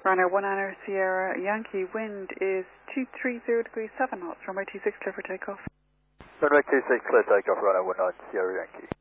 Runner 19 Sierra Yankee, wind is 230 degrees 7 knots, runway 26 clear for takeoff. Runway 26 clear takeoff, runner 19 Sierra Yankee.